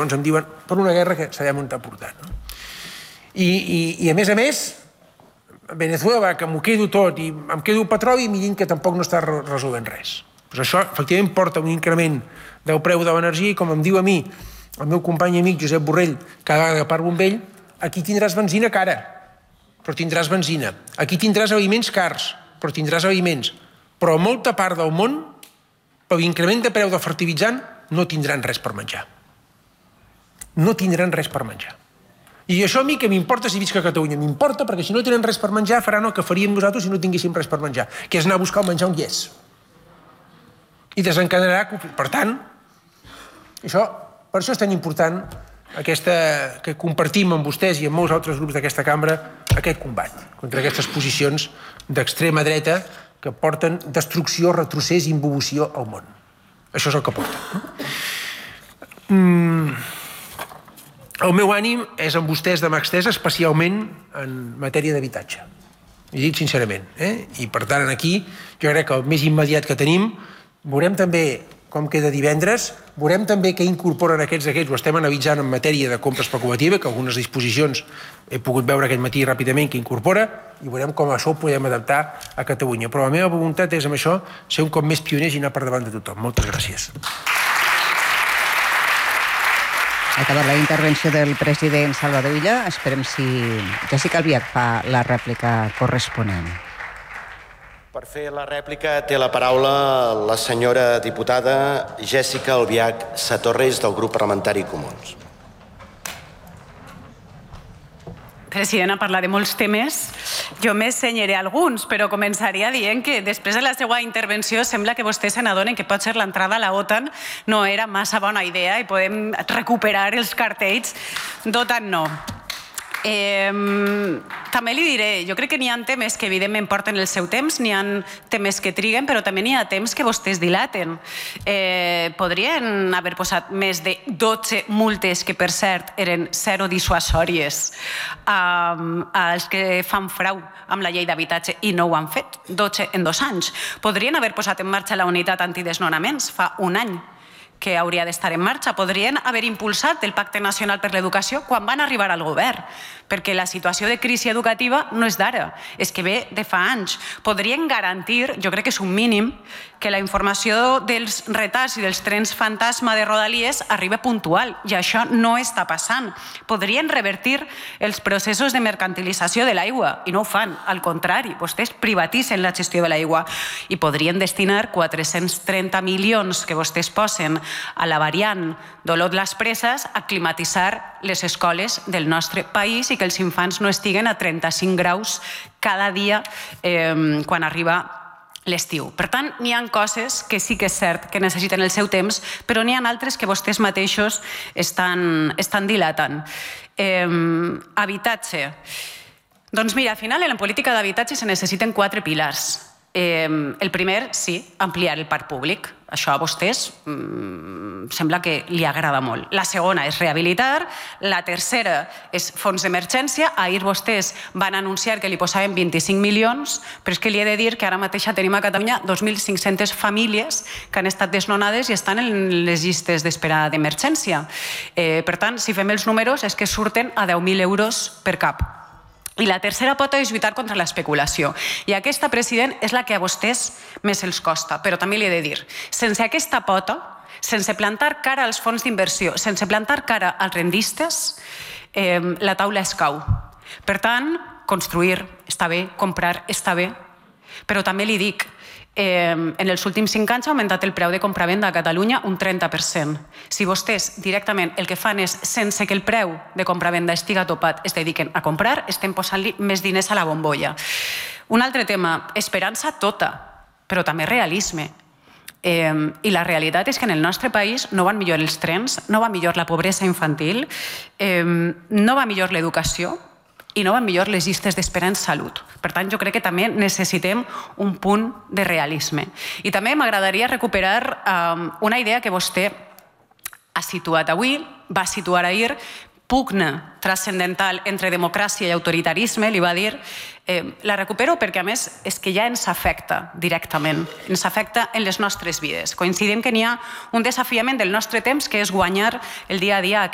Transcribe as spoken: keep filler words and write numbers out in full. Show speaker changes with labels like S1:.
S1: llavors em diuen per una guerra que sabem on t'ha portat. I a més a més, Venezuela, que m'ho quedo tot i em quedo el petroli i mirin que tampoc no està resolent res. Això efectivament porta un increment del preu de l'energia i com em diu a mi el meu company i amic Josep Borrell, cada vegada que parlo amb ell, aquí tindràs benzina cara, però tindràs benzina. Aquí tindràs aliments cars, però tindràs aliments. Però a molta part del món, per l'increment de preu del fertilitzant, no tindran res per menjar. No tindran res per menjar. I això a mi que m'importa si visc a Catalunya. M'importa perquè si no tenen res per menjar faran el que faríem nosaltres si no tinguéssim res per menjar, que és anar a buscar el menjar on hi és. I desencadenarà... Per tant, això, per això és tan important aquesta, que compartim amb vostès i amb molts altres grups d'aquesta cambra aquest combat contra aquestes posicions d'extrema dreta que porten destrucció, retrocés i involució al món. Això és el que porten. Mm... El meu ànim és amb vostès de mà estesa, especialment en matèria d'habitatge. Ho he dit sincerament. I per tant, aquí, jo crec que el més immediat que tenim, veurem també com queda divendres, veurem també què incorporen aquests d'aquests, ho estem analitzant en matèria de compra especulativa, que algunes disposicions he pogut veure aquest matí ràpidament que incorpora, i veurem com això ho podem adaptar a Catalunya. Però la meva voluntat és, amb això, ser un cop més pioners i anar per davant de tothom. Moltes gràcies.
S2: Ha acabat la intervenció del president Salvador Illa. Esperem si Jessica Albiach fa la rèplica corresponent.
S3: Per fer la rèplica té la paraula la senyora diputada Jessica Albiach Satorres del grup parlamentari Comuns.
S4: President, ha parlat de molts temes. Jo m'assenyaré alguns, però començaria dient que després de la seva intervenció sembla que vostès se n'adonen que potser l'entrada a la OTAN no era massa bona idea i podem recuperar els cartells d'OTAN no. Eh, també li diré, jo crec que n'hi ha temes que evidentment porten el seu temps, n'hi ha temes que triguen, però també n'hi ha temps que vostès dilaten. Eh, podrien haver posat més de dotze multes, que per cert eren zero dissuasòries, um, als que fan frau amb la llei d'habitatge i no ho han fet, dotze en dos anys. Podrien haver posat en marxa la unitat antidesnonaments fa un any, que hauria d'estar en marxa. Podrien haver impulsat el Pacte Nacional per l'Educació quan van arribar al govern, perquè la situació de crisi educativa no és d'ara, és que ve de fa anys. Podrien garantir, jo crec que és un mínim, que la informació dels retards i dels trens fantasma de Rodalies arriba puntual, i això no està passant. Podrien revertir els processos de mercantilització de l'aigua, i no ho fan, al contrari, vostès privatitzen la gestió de l'aigua, i podrien destinar quatre-cents trenta milions que vostès posen a la variant d'Olot-les Preses a climatitzar les escoles del nostre país i que els infants no estiguen a trenta-cinc graus cada dia eh, quan arriba l'estiu. Per tant, n'hi ha coses que sí que és cert que necessiten el seu temps, però n'hi ha altres que vostès mateixos estan, estan dilatant. Eh, habitatge. Doncs mira, al final en la política d'habitatge se necessiten quatre pilars. Eh, el primer, sí, ampliar el parc públic. Això a vostès mmm, sembla que li agrada molt. La segona és rehabilitar. La tercera és fons d'emergència. Ahir vostès van anunciar que li posaven vint-i-cinc milions, però és que li he de dir que ara mateix tenim a Catalunya dos mil cinc-centes famílies que han estat desnonades i estan en les llistes d'espera d'emergència. Eh, per tant, si fem els números, és que surten a deu mil euros per cap. I la tercera pota és lluitar contra l'especulació. I aquesta, president, és la que a vostès més els costa. Però també li he de dir, sense aquesta pota, sense plantar cara als fons d'inversió, sense plantar cara als rendistes, eh, la taula es cau. Per tant, construir està bé, comprar està bé, però també li dic, Eh, en els últims cinc anys ha augmentat el preu de compravenda a Catalunya un trenta per cent. Si vostès directament el que fan és, sense que el preu de compravenda estiga topat, es dediquen a comprar, estem posant-li més diners a la bombolla. Un altre tema, esperança tota, però també realisme. Eh, I la realitat és que en el nostre país no van millor els trens, no va millor la pobresa infantil, eh, no va millor l'educació, i no van millor les llistes d'espera en salut. Per tant, jo crec que també necessitem un punt de realisme. I també m'agradaria recuperar um, una idea que vostè ha situat avui, va situar ahir, pugna transcendental entre democràcia i autoritarisme, li va dir, eh, la recupero perquè, a més, és que ja ens afecta directament, ens afecta en les nostres vides. Coincidim que n'hi ha un desafiament del nostre temps, que és guanyar el dia a dia